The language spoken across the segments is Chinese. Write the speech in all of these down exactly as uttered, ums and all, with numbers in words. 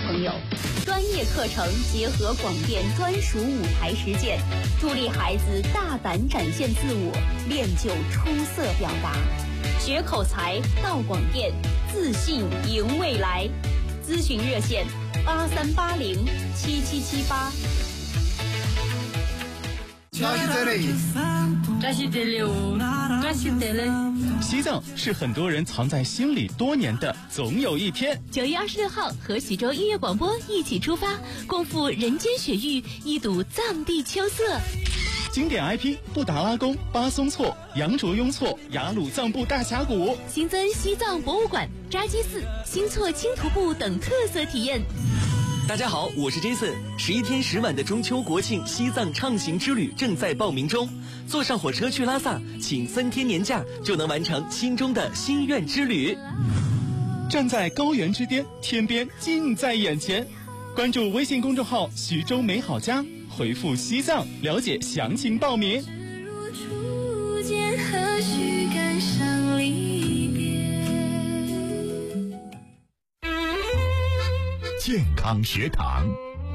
朋友。专业课程结合广电专属舞台实践，助力孩子大胆展现自我，练就出色表达。学口才到广电，自信赢未来。咨询热线八三八零七七七八。 西藏是很多人藏在心里多年的总有一天。 九月二十六号，和徐州音乐广播一起出发，共赴人间雪域，一睹藏地秋色。 经典 I P 布达拉宫、巴松措、羊卓雍措、雅鲁藏布大峡谷， 新增西藏博物馆、扎基寺、新措轻徒步等特色体验。 大家好，我是 Jason。十一天十晚的中秋国庆西藏畅行之旅正在报名中，坐上火车去拉萨，请三天年假就能完成心中的心愿之旅。 站在高原之巅，天边近在眼前。关注微信公众号徐州美好家，回复西藏了解详情报名。 健康学堂，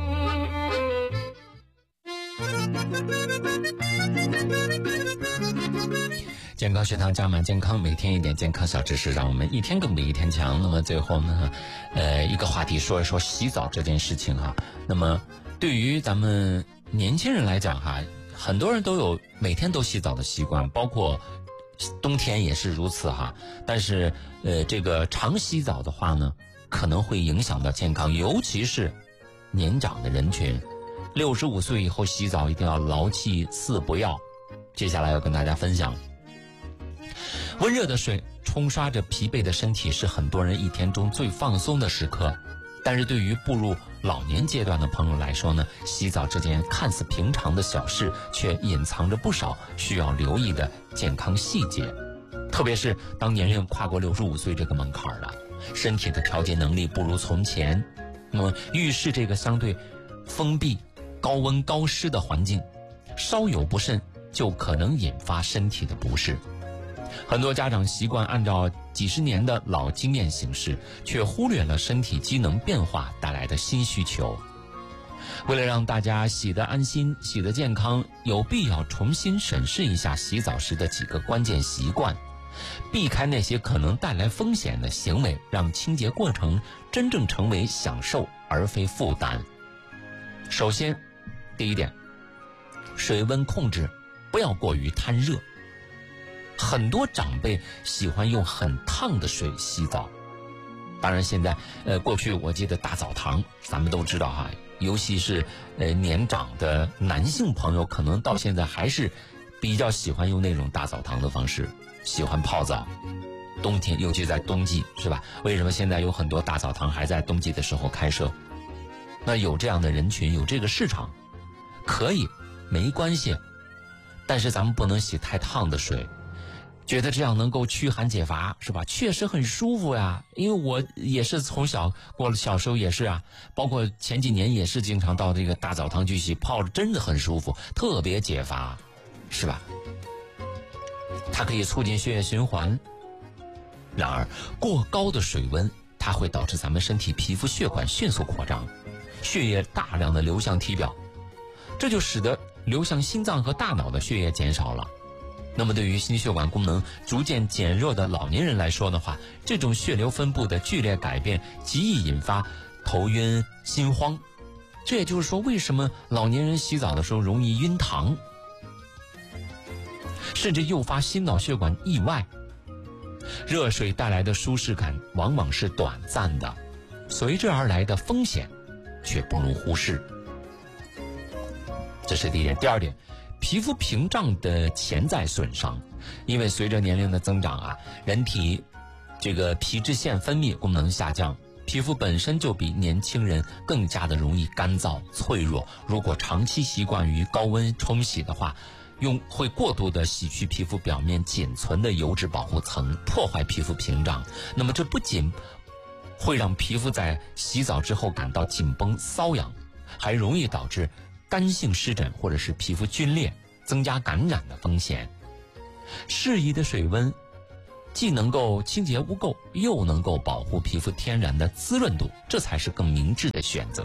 健康学堂加满健康，每天一点健康小知识，让我们一天更比一天强。那么最后呢，呃，一个话题说一说洗澡这件事情哈。那么对于咱们年轻人来讲哈，很多人都有每天都洗澡的习惯，包括冬天也是如此哈。但是呃，这个常洗澡的话呢，可能会影响到健康，尤其是年长的人群。六十五岁以后洗澡一定要牢记四不要。接下来要跟大家分享，温热的水冲刷着疲惫的身体是很多人一天中最放松的时刻，但是对于步入老年阶段的朋友来说呢，洗澡这件看似平常的小事却隐藏着不少需要留意的健康细节。特别是当年人跨过六十五岁这个门槛了，身体的调节能力不如从前，那么浴室这个相对封闭、高温高湿的环境，稍有不慎就可能引发身体的不适。很多家长习惯按照几十年的老经验行事，却忽略了身体机能变化带来的新需求。为了让大家洗得安心、洗得健康，有必要重新审视一下洗澡时的几个关键习惯，避开那些可能带来风险的行为，让清洁过程真正成为享受而非负担。首先，第一点，水温控制不要过于贪热。很多长辈喜欢用很烫的水洗澡，当然现在呃，过去我记得大澡堂咱们都知道哈，尤其是呃年长的男性朋友，可能到现在还是比较喜欢用那种大澡堂的方式，喜欢泡澡。冬天尤其在冬季是吧？为什么现在有很多大澡堂还在冬季的时候开设？那有这样的人群，有这个市场，可以没关系，但是咱们不能洗太烫的水，觉得这样能够驱寒解乏是吧？确实很舒服呀，因为我也是从小过了小时候也是啊，包括前几年也是经常到这个大澡堂去洗，泡着真的很舒服，特别解乏，是吧？它可以促进血液循环。然而过高的水温它会导致咱们身体皮肤血管迅速扩张，血液大量的流向体表，这就使得流向心脏和大脑的血液减少了。那么对于心血管功能逐渐减弱的老年人来说的话，这种血流分布的剧烈改变极易引发头晕心慌。这也就是说，为什么老年人洗澡的时候容易晕糖，甚至诱发心脑血管意外。热水带来的舒适感往往是短暂的，随之而来的风险却不容忽视。这是第一点。第二点，皮肤屏障的潜在损伤。因为随着年龄的增长啊，人体这个皮脂腺分泌功能下降，皮肤本身就比年轻人更加的容易干燥脆弱。如果长期习惯于高温冲洗的话，用会过度的洗去皮肤表面仅存的油脂保护层，破坏皮肤屏障。那么这不仅会让皮肤在洗澡之后感到紧绷瘙痒，还容易导致干性湿疹或者是皮肤皲裂，增加感染的风险。适宜的水温既能够清洁污垢，又能够保护皮肤天然的滋润度，这才是更明智的选择。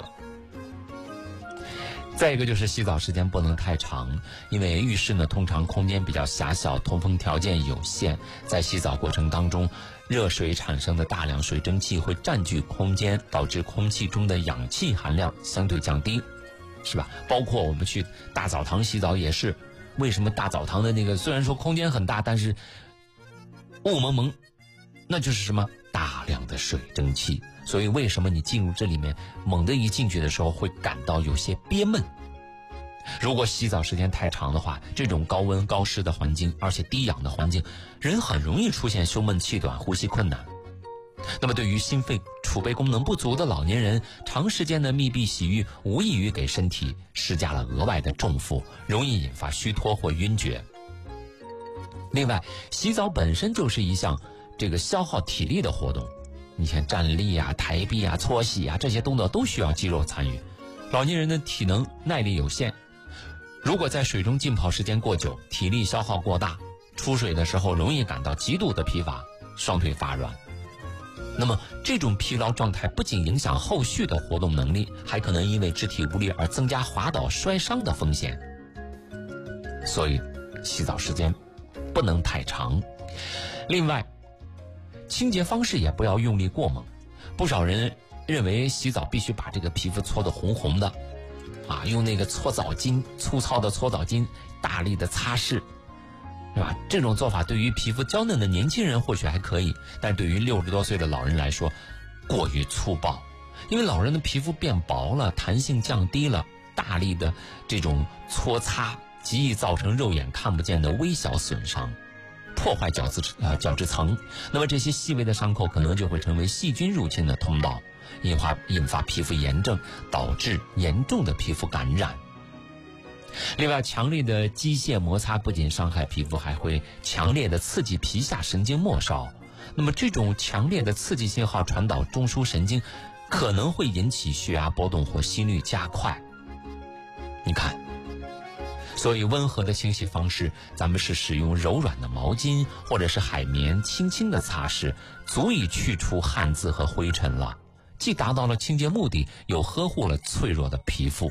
再一个就是洗澡时间不能太长，因为浴室呢通常空间比较狭小，通风条件有限，在洗澡过程当中，热水产生的大量水蒸气会占据空间，导致空气中的氧气含量相对降低，是吧？包括我们去大澡堂洗澡也是，为什么大澡堂的那个虽然说空间很大，但是雾蒙蒙，那就是什么？大量的水蒸气。所以为什么你进入这里面猛地一进去的时候会感到有些憋闷？如果洗澡时间太长的话，这种高温高湿的环境，而且低氧的环境，人很容易出现胸闷气短、呼吸困难。那么对于心肺储备功能不足的老年人，长时间的密闭洗浴无异于给身体施加了额外的重负，容易引发虚脱或晕厥。另外，洗澡本身就是一项这个消耗体力的活动，你像站立啊、抬臂啊、搓洗啊，这些动作都需要肌肉参与。老年人的体能耐力有限，如果在水中浸泡时间过久，体力消耗过大，出水的时候容易感到极度的疲乏，双腿发软。那么这种疲劳状态不仅影响后续的活动能力，还可能因为肢体无力而增加滑倒摔伤的风险。所以洗澡时间不能太长。另外，清洁方式也不要用力过猛。不少人认为洗澡必须把这个皮肤搓得红红的啊，用那个搓澡巾，粗糙的搓澡巾大力的擦拭，是吧？这种做法对于皮肤娇嫩的年轻人或许还可以，但对于六十多岁的老人来说过于粗暴。因为老人的皮肤变薄了，弹性降低了，大力的这种搓擦极易造成肉眼看不见的微小损伤，破坏角质呃角质层。那么这些细微的伤口可能就会成为细菌入侵的通道，引发引发皮肤炎症，导致严重的皮肤感染。另外，强烈的机械摩擦不仅伤害皮肤，还会强烈的刺激皮下神经末梢。那么这种强烈的刺激信号传导中枢神经，可能会引起血压波动或心率加快。你看，所以温和的清洗方式，咱们是使用柔软的毛巾或者是海绵轻轻的擦拭，足以去除汗渍和灰尘了，既达到了清洁目的，又呵护了脆弱的皮肤。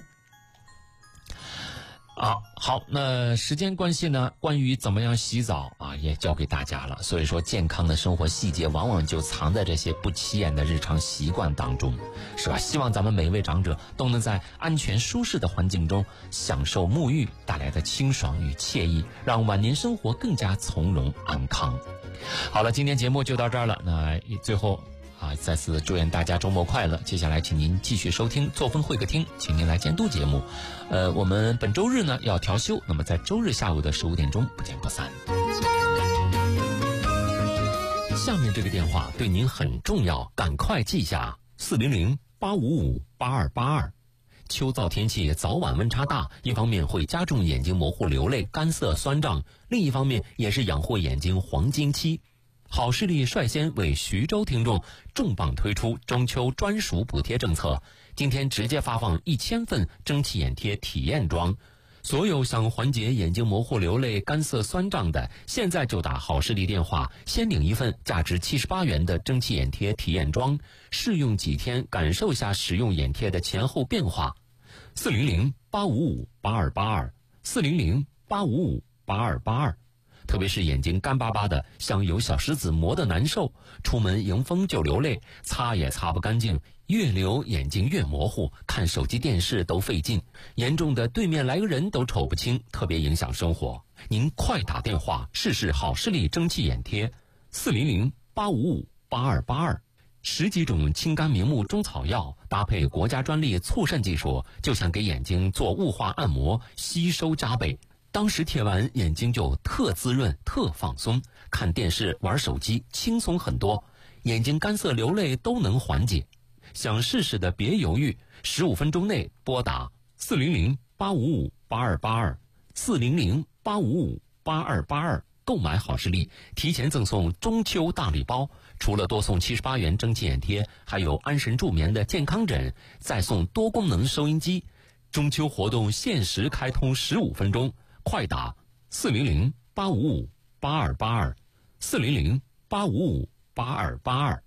啊，好，那时间关系呢，关于怎么样洗澡啊，也教给大家了。所以说，健康的生活细节往往就藏在这些不起眼的日常习惯当中，是吧？希望咱们每位长者都能在安全舒适的环境中享受沐浴带来的清爽与惬意，让晚年生活更加从容安康。好了，今天节目就到这儿了。那最后啊，再次祝愿大家周末快乐。接下来请您继续收听作风会客厅，请您来监督节目。呃，我们本周日呢要调休，那么在周日下午的十五点钟不见不散。下面这个电话对您很重要，赶快记下四零零八五五八二八二。秋燥天气早晚温差大，一方面会加重眼睛模糊、流泪、干涩、酸胀，另一方面也是养护眼睛黄金期。好视力率先为徐州听众重磅推出中秋专属补贴政策，今天直接发放一千份蒸汽眼贴体验装。所有想缓解眼睛模糊、流泪、干涩、酸胀的，现在就打好视力电话，先领一份价值七十八元的蒸汽眼贴体验装，试用几天，感受一下使用眼贴的前后变化。四零零八五五八二八二，四零零八五五八二八二。特别是眼睛干巴巴的，像有小石子磨得难受，出门迎风就流泪，擦也擦不干净，越流眼睛越模糊，看手机电视都费劲，严重的对面来个人都瞅不清，特别影响生活。您快打电话试试好视力蒸汽眼贴，四零零八五五八二八二。十几种清肝明目中草药搭配国家专利促渗技术，就像给眼睛做雾化按摩，吸收加倍。当时贴完眼睛就特滋润特放松，看电视玩手机轻松很多，眼睛干涩流泪都能缓解。想试试的别犹豫，十五分钟内拨打四零零八五五八二八二，四零零八五五八二八二购买好视力，提前赠送中秋大礼包，除了多送七十八元蒸汽眼贴，还有安神助眠的健康枕，再送多功能收音机。中秋活动限时开通十五分钟，快打四零零八五五八二八二，四零零八五五八二八二。